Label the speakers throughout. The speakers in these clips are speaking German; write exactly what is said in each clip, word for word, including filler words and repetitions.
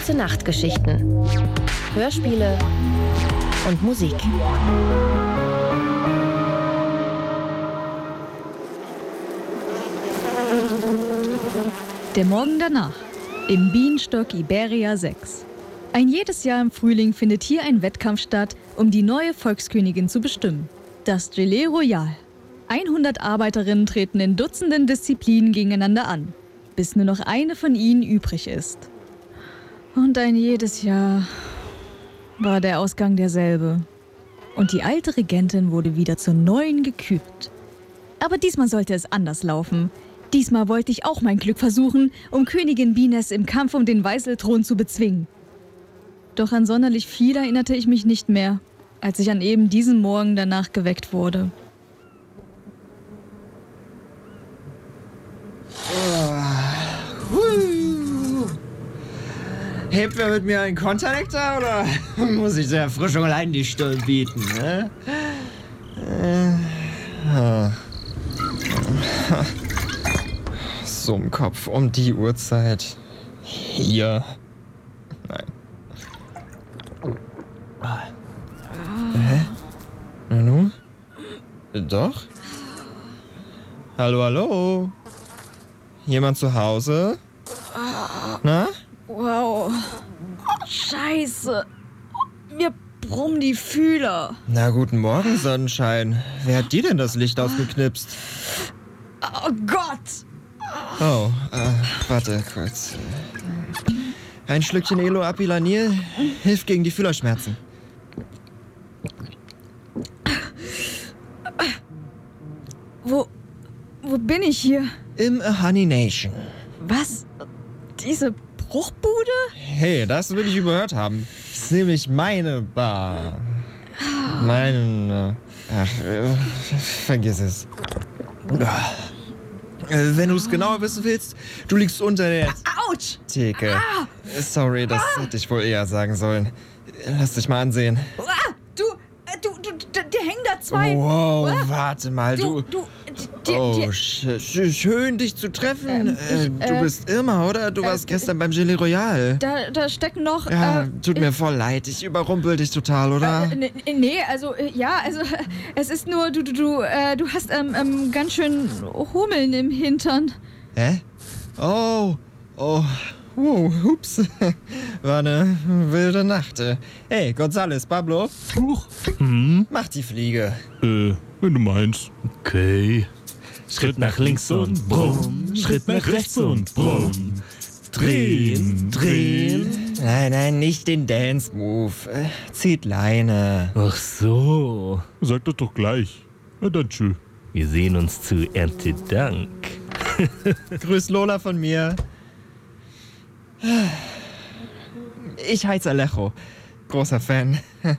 Speaker 1: Gute-Nacht-Geschichten, Hörspiele und Musik.
Speaker 2: Der Morgen danach, im Bienenstock Iberia sechs. Ein jedes Jahr im Frühling findet hier ein Wettkampf statt, um die neue Volkskönigin zu bestimmen. Das Gelée Royale. hundert Arbeiterinnen treten in Dutzenden Disziplinen gegeneinander an, bis nur noch eine von ihnen übrig ist. Und ein jedes Jahr war der Ausgang derselbe. Und die alte Regentin wurde wieder zur neuen gekürt. Aber diesmal sollte es anders laufen. Diesmal wollte ich auch mein Glück versuchen, um Königin Bines im Kampf um den Weißelthron zu bezwingen. Doch an sonderlich viel erinnerte ich mich nicht mehr, als ich an eben diesen Morgen danach geweckt wurde.
Speaker 3: Hebt wer mit mir einen Konternektar oder muss ich der Erfrischung allein die Stirn bieten? Ne? Äh, oh. So im Kopf um die Uhrzeit. Hier. Nein. Hä? Nanu? Doch? Hallo, hallo? Jemand zu Hause? Na?
Speaker 2: Wow. Scheiße. Mir brummen die Fühler.
Speaker 3: Na, guten Morgen, Sonnenschein. Wer hat dir denn das Licht ausgeknipst?
Speaker 2: Oh Gott!
Speaker 3: Oh, äh, warte kurz. Ein Schlückchen Elo-Apilanil hilft gegen die Fühlerschmerzen.
Speaker 2: Wo, wo bin ich hier?
Speaker 3: Im Honey Nation.
Speaker 2: Was? Diese Bruchbude?
Speaker 3: Hey, das will ich überhört haben. Das ist nämlich meine Bar. Meine... Ach, äh, vergiss es. Äh, wenn du es genauer wissen willst, du liegst unter der
Speaker 2: Autsch!
Speaker 3: Theke.
Speaker 2: Ah!
Speaker 3: Sorry, das
Speaker 2: Ah!
Speaker 3: hätte ich wohl eher sagen sollen. Lass dich mal ansehen.
Speaker 2: Ah! Du, äh, du, du, d- dir hängen da zwei...
Speaker 3: Wow,
Speaker 2: Ah!
Speaker 3: warte mal,
Speaker 2: Du,
Speaker 3: du...
Speaker 2: du... d-
Speaker 3: Oh,
Speaker 2: dir-
Speaker 3: sch sch schön, dich zu treffen.
Speaker 2: Ähm,
Speaker 3: äh,
Speaker 2: ich,
Speaker 3: du
Speaker 2: äh,
Speaker 3: bist Irma, oder? Du
Speaker 2: äh,
Speaker 3: warst gestern beim Gelée Royale.
Speaker 2: Da, da stecken noch...
Speaker 3: Ja,
Speaker 2: äh,
Speaker 3: tut mir voll leid. Ich überrumpel dich total, oder?
Speaker 2: Äh, nee, nee, also, äh, ja, also, äh, es ist nur, du, du, du, äh, du hast ähm, ähm, ganz schön Hummeln im Hintern.
Speaker 3: Hä? Oh, oh, wow, ups. War eine wilde Nacht. Hey, Gonzales, Pablo,
Speaker 4: Huch. Hm?
Speaker 3: mach die Fliege.
Speaker 4: Äh, wenn du meinst. Okay. Schritt nach links und brumm. Schritt nach rechts und brumm. Drehen, drehen.
Speaker 3: Nein, nein, nicht den Dance-Move. Äh, Zieht Leine.
Speaker 5: Ach so.
Speaker 4: Sag das doch gleich. Na dann tschö.
Speaker 5: Wir sehen uns zu Erntedank.
Speaker 3: Grüß Lola von mir. Ich heiße Alejo. Großer Fan.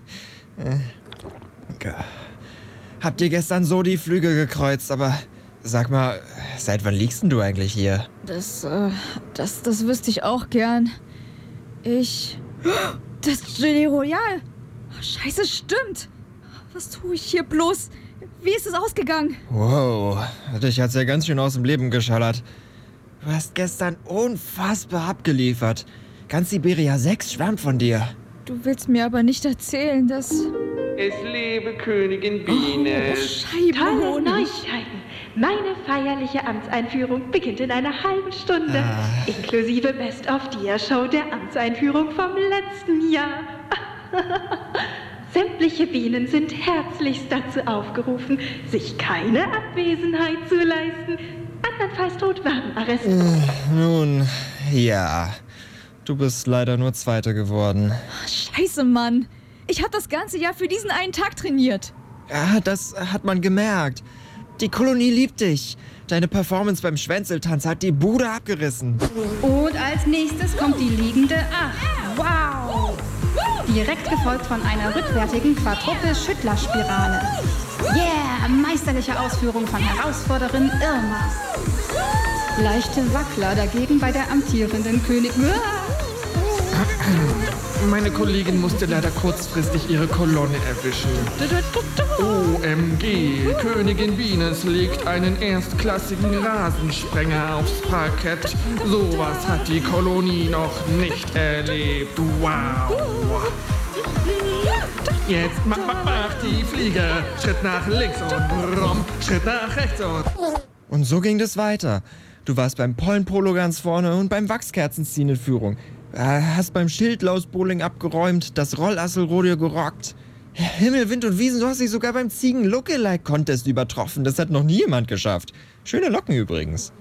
Speaker 3: Habt ihr gestern so die Flügel gekreuzt, aber sag mal, seit wann liegst denn du eigentlich hier?
Speaker 2: Das, äh, das, das wüsste ich auch gern. Ich... Das Gelée Royale. Scheiße, stimmt. Was tue ich hier bloß? Wie ist es ausgegangen?
Speaker 3: Wow, dich hat's ja ganz schön aus dem Leben geschallert. Du hast gestern unfassbar abgeliefert. Ganz Iberia sechs schwärmt von dir.
Speaker 2: Du willst mir aber nicht erzählen, dass...
Speaker 6: Es lebe Königin Biene.
Speaker 2: Oh, Scheibe.
Speaker 7: Tolle Neuigkeiten. Meine feierliche Amtseinführung beginnt in einer halben Stunde.
Speaker 3: Ah.
Speaker 7: Inklusive Best-of-Dia-Show der Amtseinführung vom letzten Jahr. Sämtliche Bienen sind herzlichst dazu aufgerufen, sich keine Abwesenheit zu leisten. Andernfalls droht Warnarrest.
Speaker 3: Nun, ja. Du bist leider nur Zweite geworden.
Speaker 2: Scheiße, Mann. Ich habe das ganze Jahr für diesen einen Tag trainiert.
Speaker 3: Ja, das hat man gemerkt. Die Kolonie liebt dich. Deine Performance beim Schwänzeltanz hat die Bude abgerissen.
Speaker 8: Und als nächstes kommt die liegende acht. Wow! Direkt gefolgt von einer rückwärtigen Quadruple-Schüttler-Spirale. Yeah! Meisterliche Ausführung von Herausforderin Irma. Leichte Wackler dagegen bei der amtierenden Königin.
Speaker 6: Meine Kollegin musste leider kurzfristig ihre Kolonne erwischen. O M G, Königin Bienes legt einen erstklassigen Rasensprenger aufs Parkett. Sowas hat die Kolonie noch nicht erlebt. Wow. Jetzt mach, mach, mach die Fliege. Schritt nach links und rum, Schritt nach rechts und...
Speaker 3: Und so ging das weiter. Du warst beim Pollenpolo ganz vorne und beim Wachskerzenziehen in Führung. Hast beim Schildlaus-Bowling abgeräumt, das Rollasselrodeo gerockt. Himmel, Wind und Wiesen, du hast dich sogar beim Ziegen-Lookalike-Contest übertroffen. Das hat noch nie jemand geschafft. Schöne Locken übrigens.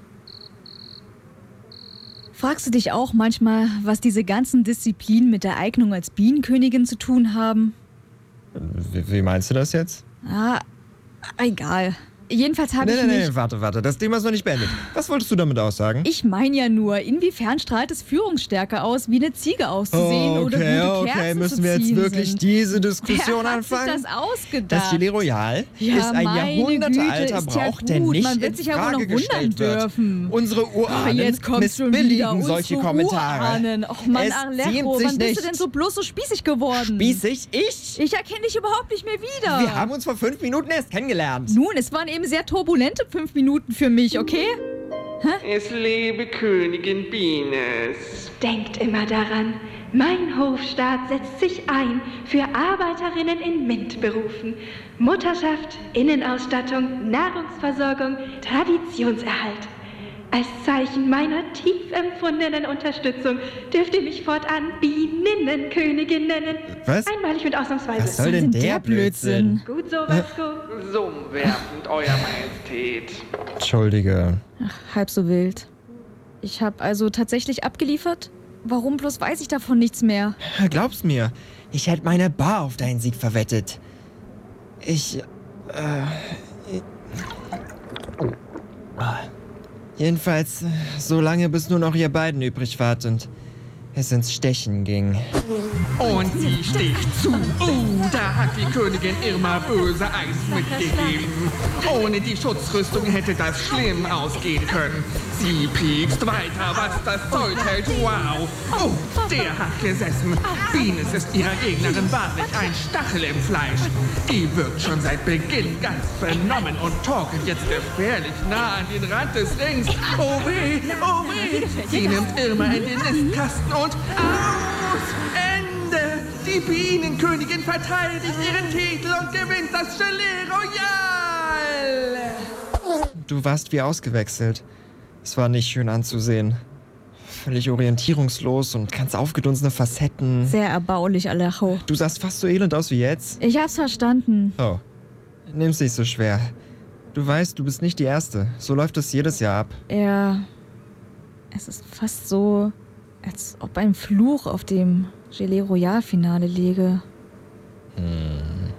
Speaker 2: Fragst du dich auch manchmal, was diese ganzen Disziplinen mit der Eignung als Bienenkönigin zu tun haben?
Speaker 3: Wie, wie meinst du das jetzt?
Speaker 2: Ah, egal. Jedenfalls habe
Speaker 3: nee,
Speaker 2: ich
Speaker 3: nee,
Speaker 2: mich...
Speaker 3: Nee, warte, warte, das Thema ist noch nicht beendet. Was wolltest du damit aussagen?
Speaker 2: Ich meine ja nur, inwiefern strahlt es Führungsstärke aus, wie eine Ziege auszusehen
Speaker 3: oh, okay,
Speaker 2: oder gute
Speaker 3: okay,
Speaker 2: Kerzen
Speaker 3: müssen
Speaker 2: zu
Speaker 3: wir jetzt
Speaker 2: ziehen
Speaker 3: wirklich
Speaker 2: sind.
Speaker 3: diese Diskussion
Speaker 2: Wer hat
Speaker 3: anfangen?
Speaker 2: sich das ausgedacht?
Speaker 3: Das Gelee Royal
Speaker 2: Ja,
Speaker 3: ist ein
Speaker 2: meine
Speaker 3: jahrhundertealter
Speaker 2: Güte, ist ja
Speaker 3: Brauch,
Speaker 2: gut.
Speaker 3: der nicht
Speaker 2: Man wird
Speaker 3: in
Speaker 2: sich ja wohl
Speaker 3: Frage
Speaker 2: noch wundern
Speaker 3: gestellt wird.
Speaker 2: dürfen.
Speaker 3: Unsere
Speaker 2: Ah,
Speaker 3: Urahnen
Speaker 2: jetzt kommt's schon wieder.
Speaker 3: missbilligen solche
Speaker 2: Unsere
Speaker 3: Kommentare.
Speaker 2: Urahnen. Och Mann,
Speaker 3: Es
Speaker 2: Arlejo,
Speaker 3: ziemt
Speaker 2: wann
Speaker 3: sich
Speaker 2: bist du
Speaker 3: nicht.
Speaker 2: denn so bloß so spießig geworden?
Speaker 3: Spießig? Ich?
Speaker 2: Ich erkenne dich überhaupt nicht mehr wieder.
Speaker 3: Wir haben uns vor fünf Minuten erst kennengelernt.
Speaker 2: Nun, es waren eben sehr turbulente fünf Minuten für mich, okay?
Speaker 6: Es lebe Königin Bienes.
Speaker 7: Denkt immer daran, mein Hofstaat setzt sich ein für Arbeiterinnen in MINT-Berufen. Mutterschaft, Innenausstattung, Nahrungsversorgung, Traditionserhalt. Als Zeichen meiner tief empfundenen Unterstützung dürft ihr mich fortan Bieninnenkönigin nennen.
Speaker 3: Was?
Speaker 7: Einmalig und ausnahmsweise.
Speaker 3: Was soll denn der Blödsinn?
Speaker 7: Gut so, Vasco.
Speaker 6: So umwerfend, Euer Majestät.
Speaker 3: Entschuldige.
Speaker 2: Ach, halb so wild. Ich habe also tatsächlich abgeliefert? Warum bloß weiß ich davon nichts mehr?
Speaker 3: Glaub's mir, ich hätte meine Bar auf deinen Sieg verwettet. Ich, äh... Ich, jedenfalls, so lange bis nur noch ihr beiden übrig wart und es ins Stechen ging.
Speaker 6: Und sie sticht zu. Uh, da hat die Königin Irma böse Eis mitgegeben. Ohne die Schutzrüstung hätte das schlimm ausgehen können. Sie piekst weiter, was das Zeug hält. Wow. Oh, der hat gesessen. Bienes ist ihrer Gegnerin wahrlich ein Stachel im Fleisch. Die wirkt schon seit Beginn ganz benommen und torkelt jetzt gefährlich nah an den Rand des Rings. Oh weh, oh weh. Sie nimmt Irma in den Nistkasten und aus! Ende! Die Bienenkönigin verteidigt ihren Titel und gewinnt das Gelee Royal!
Speaker 3: Du warst wie ausgewechselt. Es war nicht schön anzusehen. Völlig orientierungslos und ganz aufgedunsene Facetten.
Speaker 2: Sehr erbaulich, Alejo.
Speaker 3: Du sahst fast so elend aus wie jetzt.
Speaker 2: Ich hab's verstanden.
Speaker 3: Oh, nimm's nicht so schwer. Du weißt, du bist nicht die Erste. So läuft es jedes Jahr ab.
Speaker 2: Ja, es ist fast so, als ob ein Fluch auf dem Gelee Royal Finale liege.
Speaker 3: Hm.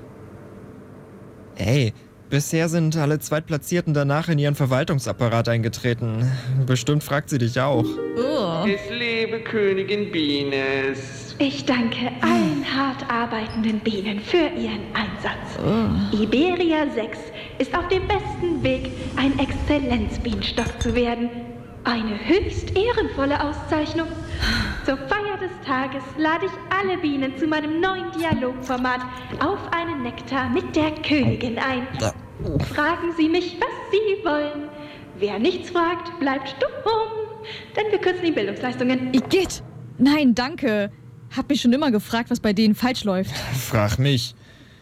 Speaker 3: Ey, bisher sind alle Zweitplatzierten danach in ihren Verwaltungsapparat eingetreten. Bestimmt fragt sie dich auch.
Speaker 2: Oh.
Speaker 6: Es lebe Königin Bienes.
Speaker 7: Ich danke allen hart arbeitenden Bienen für ihren Einsatz.
Speaker 2: Oh.
Speaker 7: Iberia sechs ist auf dem besten Weg, ein Exzellenzbienenstock zu werden. Eine höchst ehrenvolle Auszeichnung. Zur Feier des Tages lade ich alle Bienen zu meinem neuen Dialogformat auf einen Nektar mit der Königin ein. Fragen Sie mich, was Sie wollen. Wer nichts fragt, bleibt stumm, denn wir kürzen die Bildungsleistungen.
Speaker 2: Igitt! Nein, danke. Hab mich schon immer gefragt, was bei denen falsch läuft.
Speaker 3: Frag mich.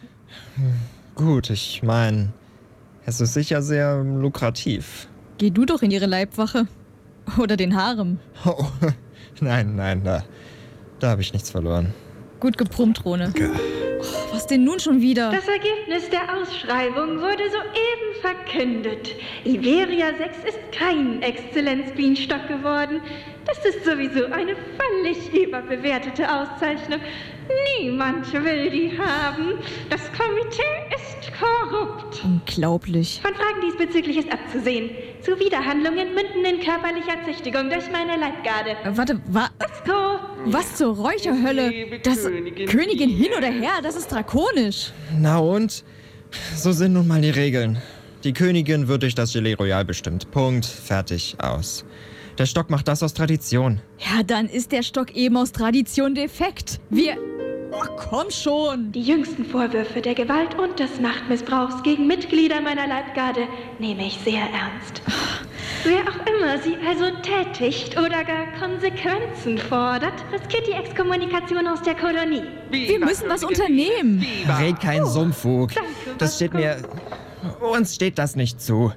Speaker 3: Gut, ich meine, es ist sicher sehr lukrativ.
Speaker 2: Geh du doch in ihre Leibwache. Oder den Harem.
Speaker 3: Oh, nein, nein, da, da habe ich nichts verloren.
Speaker 2: Gut gebrummt, Rone. Oh, was denn nun schon wieder?
Speaker 7: Das Ergebnis der Ausschreibung wurde soeben verkündet. Iberia sechs ist kein Exzellenzbienenstock geworden. Das ist sowieso eine völlig überbewertete Auszeichnung. Niemand will die haben. Das Komitee ist korrupt.
Speaker 2: Unglaublich.
Speaker 7: Von Fragen diesbezüglich ist abzusehen. Zuwiderhandlungen münden in körperlicher Züchtigung durch meine Leibgarde.
Speaker 2: Äh, warte, wa
Speaker 7: Vasco!
Speaker 2: was zur Räucherhölle? Das Königin hin oder her, das ist drakonisch.
Speaker 3: Na und? So sind nun mal die Regeln. Die Königin wird durch das Gelee Royal bestimmt. Punkt. Fertig. Aus. Der Stock macht das aus Tradition.
Speaker 2: Ja, dann ist der Stock eben aus Tradition defekt. Wir... Oh, komm schon!
Speaker 7: Die jüngsten Vorwürfe der Gewalt und des Machtmissbrauchs gegen Mitglieder meiner Leibgarde nehme ich sehr ernst. Wer auch immer sie also tätigt oder gar Konsequenzen fordert, riskiert die Exkommunikation aus der Kolonie.
Speaker 2: Wir müssen was unternehmen.
Speaker 3: Red kein Sumpfvogel. Das steht mir... Uns steht das nicht zu.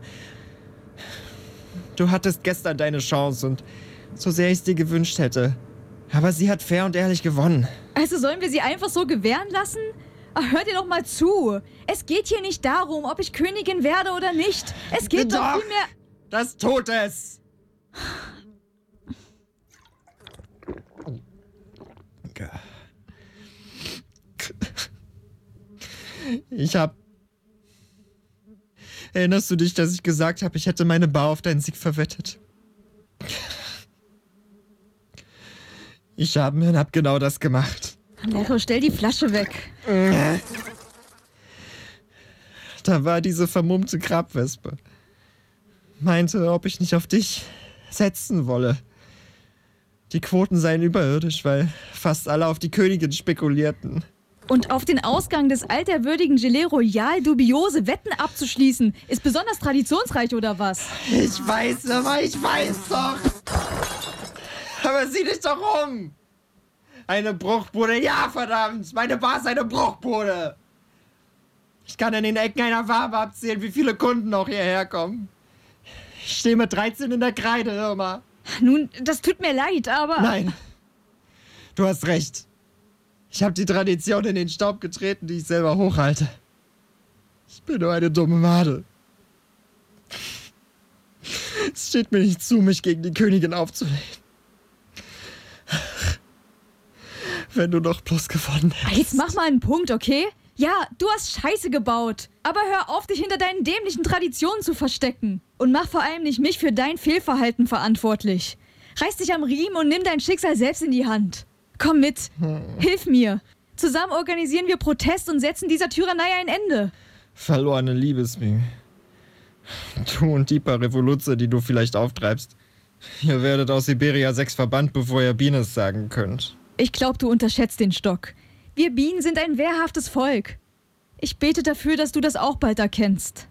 Speaker 3: Du hattest gestern deine Chance und so sehr ich es dir gewünscht hätte. Aber sie hat fair und ehrlich gewonnen.
Speaker 2: Also sollen wir sie einfach so gewähren lassen? Ach, hört ihr doch mal zu. Es geht hier nicht darum, ob ich Königin werde oder nicht. Es geht doch, doch vielmehr...
Speaker 3: Das tut es! Ich hab... Erinnerst du dich, dass ich gesagt habe, ich hätte meine Bar auf deinen Sieg verwettet? Ich habe mir hab genau das gemacht.
Speaker 2: Lero, stell die Flasche weg.
Speaker 3: Da war diese vermummte Grabwespe. Meinte, ob ich nicht auf dich setzen wolle. Die Quoten seien überirdisch, weil fast alle auf die Königin spekulierten.
Speaker 2: Und auf den Ausgang des alterwürdigen Gelée Royale dubiose Wetten abzuschließen, ist besonders traditionsreich, oder was?
Speaker 3: Ich weiß, aber ich weiß doch. Aber sieh dich doch um. Eine Bruchbude, ja verdammt. Meine Bar ist eine Bruchbude. Ich kann in den Ecken einer Wabe abzählen, wie viele Kunden noch hierher kommen. Ich stehe mit dreizehn in der Kreide, Irma.
Speaker 2: Nun, das tut mir leid, aber...
Speaker 3: Nein, du hast recht. Ich habe die Tradition in den Staub getreten, die ich selber hochhalte. Ich bin nur eine dumme Made. Es steht mir nicht zu, mich gegen die Königin aufzulehnen. Wenn du doch bloß gewonnen hättest.
Speaker 2: Jetzt mach mal einen Punkt, okay? Ja, du hast Scheiße gebaut. Aber hör auf, dich hinter deinen dämlichen Traditionen zu verstecken. Und mach vor allem nicht mich für dein Fehlverhalten verantwortlich. Reiß dich am Riemen und nimm dein Schicksal selbst in die Hand. Komm mit. Hm. Hilf mir. Zusammen organisieren wir Protest und setzen dieser Tyrannei ein Ende.
Speaker 3: Verlorene Liebesmühe. Du und die paar Revoluze, die du vielleicht auftreibst. Ihr werdet aus Iberia sechs verbannt, bevor ihr Bienes sagen könnt.
Speaker 2: Ich glaube, du unterschätzt den Stock. Wir Bienen sind ein wehrhaftes Volk. Ich bete dafür, dass du das auch bald erkennst.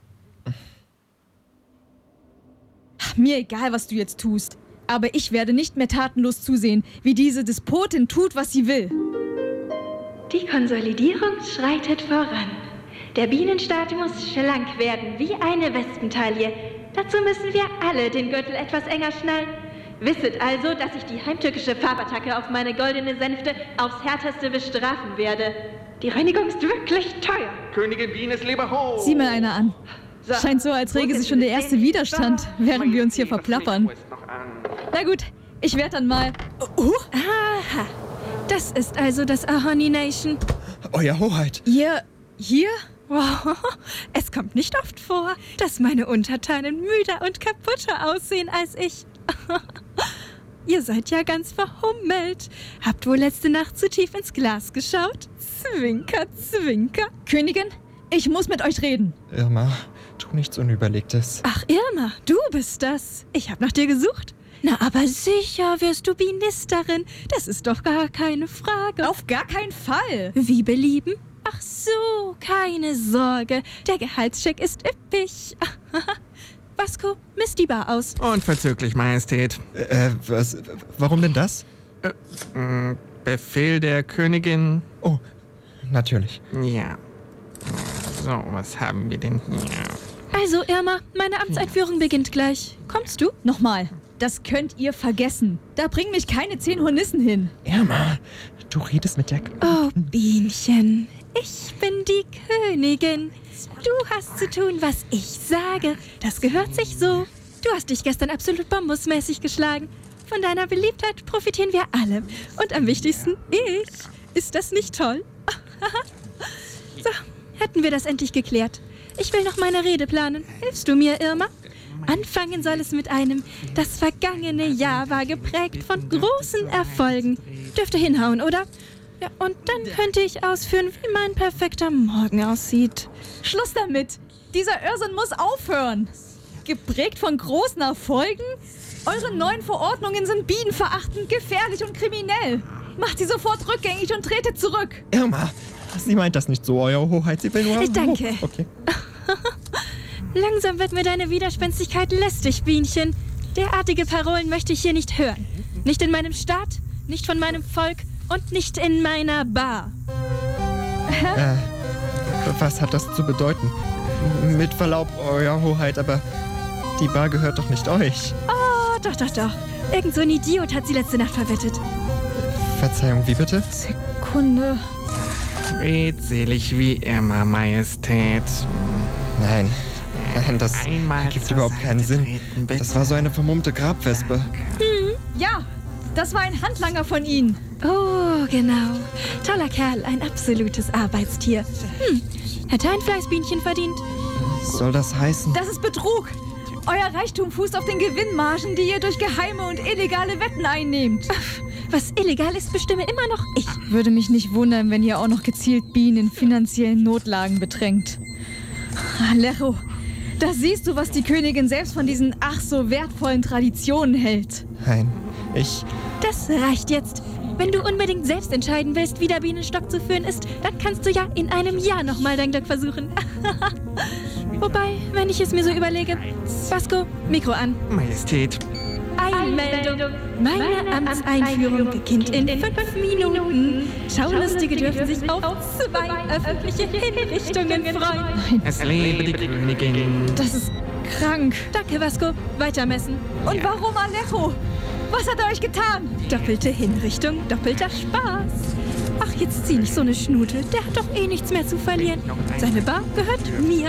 Speaker 2: Ach, mir egal, was du jetzt tust. Aber ich werde nicht mehr tatenlos zusehen, wie diese Despotin tut, was sie will.
Speaker 7: Die Konsolidierung schreitet voran. Der Bienenstaat muss schlank werden, wie eine Wespentaille. Dazu müssen wir alle den Gürtel etwas enger schnallen. Wisset also, dass ich die heimtückische Farbattacke auf meine goldene Sänfte aufs Härteste bestrafen werde. Die Reinigung ist wirklich teuer.
Speaker 6: Königin Bienes, lebe hoch!
Speaker 2: Sieh mal einer an. So, scheint so, als rege sich schon der erste Widerstand, während wir uns hier verplappern. Na gut, ich werde dann mal...
Speaker 9: Uh, aha, das ist also das Ahoni Nation.
Speaker 3: Euer Hoheit.
Speaker 2: Ihr... hier?
Speaker 9: Wow, es kommt nicht oft vor, dass meine Untertanen müder und kaputter aussehen als ich. Ihr seid ja ganz verhummelt. Habt wohl letzte Nacht zu tief ins Glas geschaut? Zwinker, zwinker.
Speaker 2: Königin, ich muss mit euch reden.
Speaker 3: Irma, tu nichts Unüberlegtes.
Speaker 9: Ach, Irma, du bist das. Ich hab nach dir gesucht. Na, aber sicher wirst du Bienisterin. Das ist doch gar keine Frage.
Speaker 2: Auf gar keinen Fall.
Speaker 9: Wie belieben? Ach so, keine Sorge. Der Gehaltscheck ist üppig. Vasco, misst die Bar aus.
Speaker 6: Unverzüglich, Majestät.
Speaker 3: Äh, was? Warum denn das?
Speaker 6: Äh, mh, Befehl der Königin.
Speaker 3: Oh, natürlich.
Speaker 6: Ja. So, was haben wir denn hier?
Speaker 9: Also, Irma, meine Amtseinführung beginnt gleich. Kommst du?
Speaker 2: Nochmal. Das könnt ihr vergessen. Da bringen mich keine zehn Hornissen hin.
Speaker 3: Irma, du redest mit der... K-
Speaker 9: oh, Bienchen. Ich bin die Königin. Du hast zu tun, was ich sage. Das gehört sich so. Du hast dich gestern absolut bambusmäßig geschlagen. Von deiner Beliebtheit profitieren wir alle. Und am wichtigsten, ich. Ist das nicht toll? So, hätten wir das endlich geklärt. Ich will noch meine Rede planen. Hilfst du mir, Irma? Anfangen soll es mit einem: Das vergangene Jahr war geprägt von großen Erfolgen. Dürfte hinhauen, oder? Ja, und dann könnte ich ausführen, wie mein perfekter Morgen aussieht.
Speaker 2: Schluss damit! Dieser Irrsinn muss aufhören! Geprägt von großen Erfolgen? Eure neuen Verordnungen sind bienenverachtend, gefährlich und kriminell. Macht sie sofort rückgängig und tretet zurück.
Speaker 3: Irma, sie meint das nicht so, Euer Hoheit. Sie will nur...
Speaker 9: Ich danke.
Speaker 3: Oh, okay.
Speaker 9: Langsam wird mir deine Widerspenstigkeit lästig, Bienchen. Derartige Parolen möchte ich hier nicht hören. Nicht in meinem Staat, nicht von meinem Volk und nicht in meiner Bar.
Speaker 3: Äh, was hat das zu bedeuten? Mit Verlaub, Euer Hoheit, aber die Bar gehört doch nicht euch.
Speaker 9: Oh, doch, doch, doch. Irgend so ein Idiot hat sie letzte Nacht verwettet.
Speaker 3: Verzeihung, wie bitte?
Speaker 2: Sekunde.
Speaker 6: Redselig wie immer, Majestät.
Speaker 3: Nein, nein, das
Speaker 6: Einmal
Speaker 3: ergibt
Speaker 6: zur
Speaker 3: überhaupt keinen
Speaker 6: Seite
Speaker 3: Sinn.
Speaker 6: treten, bitte.
Speaker 3: Das war so eine vermummte Grabwespe.
Speaker 2: Ja, das war ein Handlanger von Ihnen.
Speaker 9: Oh, genau. Toller Kerl, ein absolutes Arbeitstier. Hm, hätte ein Fleißbienchen verdient.
Speaker 3: Soll das heißen?
Speaker 2: Das ist Betrug. Euer Reichtum fußt auf den Gewinnmargen, die ihr durch geheime und illegale Wetten einnehmt.
Speaker 9: Was illegal ist, bestimme immer noch ich.
Speaker 2: Würde mich nicht wundern, wenn ihr auch noch gezielt Bienen in finanziellen Notlagen bedrängt. Alejo, da siehst du, was die Königin selbst von diesen ach so wertvollen Traditionen hält.
Speaker 3: Nein, ich...
Speaker 9: Das reicht jetzt. Wenn du unbedingt selbst entscheiden willst, wie der Bienenstock zu führen ist, dann kannst du ja in einem Jahr nochmal dein Glück versuchen. Wobei, wenn ich es mir so überlege... Vasco, Mikro an.
Speaker 6: Majestät.
Speaker 9: Einmeldung. Meine Amtseinführung beginnt in fünf Minuten. Schaulustige dürfen sich auf zwei öffentliche Hinrichtungen freuen.
Speaker 6: Es lebe die Königin.
Speaker 2: Das ist krank.
Speaker 9: Danke, Vasco. Weitermessen.
Speaker 2: Und warum Alejo? Was hat er euch getan?
Speaker 9: Doppelte Hinrichtung, doppelter Spaß. Ach, jetzt zieh nicht so eine Schnute. Der hat doch eh nichts mehr zu verlieren. Seine Bar gehört mir.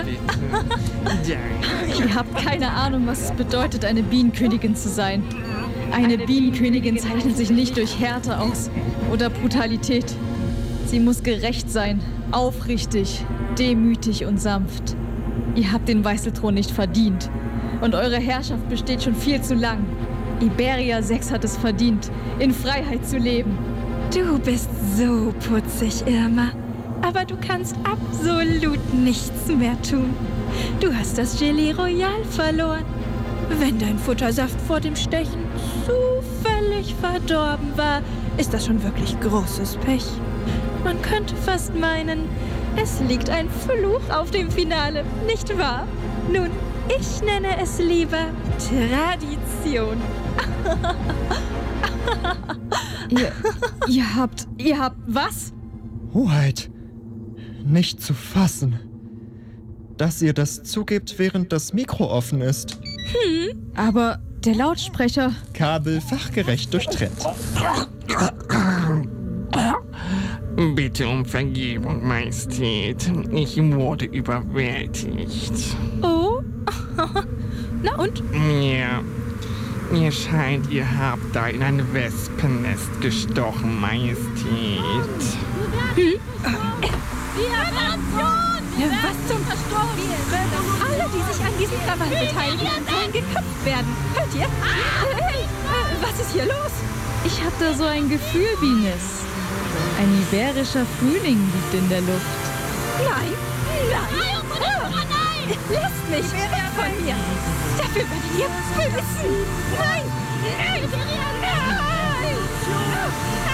Speaker 2: Ihr habt keine Ahnung, was es bedeutet, eine Bienenkönigin zu sein. Eine Bienenkönigin zeichnet sich nicht durch Härte aus oder Brutalität. Sie muss gerecht sein, aufrichtig, demütig und sanft. Ihr habt den Weißelthron nicht verdient. Und eure Herrschaft besteht schon viel zu lang. Iberia sechs hat es verdient, in Freiheit zu leben.
Speaker 9: Du bist so putzig, Irma. Aber du kannst absolut nichts mehr tun. Du hast das Gelee Royal verloren. Wenn dein Futtersaft vor dem Stechen zufällig verdorben war, ist das schon wirklich großes Pech. Man könnte fast meinen, es liegt ein Fluch auf dem Finale, nicht wahr? Nun, ich nenne es lieber Tradition.
Speaker 2: ihr, ihr habt, ihr habt was?
Speaker 3: Hoheit, nicht zu fassen. Dass ihr das zugebt, während das Mikro offen ist.
Speaker 2: Hm, aber der Lautsprecher...
Speaker 3: Kabel fachgerecht durchtrennt.
Speaker 6: Bitte um Vergebung, Majestät. Ich wurde überwältigt.
Speaker 9: Oh? Na und?
Speaker 6: Mir, mir scheint, ihr habt da in ein Wespennest gestochen, Majestät.
Speaker 9: Hm? Ja, was zum Verstorben? Alle, die sich an diesem Krawall beteiligen, sollen geköpft werden. Hört ihr? Hey, äh, was ist hier los?
Speaker 2: Ich hab da so ein Gefühl, Bines. Ein iberischer Frühling liegt in der Luft.
Speaker 9: Nein, nein, nein! Lasst mich weg von mir! Dafür würdet ihr büßen! Nein! Nein! Nein!